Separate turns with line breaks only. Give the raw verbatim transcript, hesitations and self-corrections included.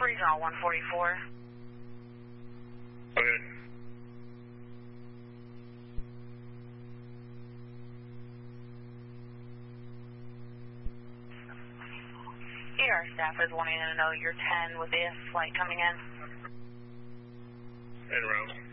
Regional one forty-four.
Go ahead.
E R staff is wanting to know your ten with the flight coming in.
En route.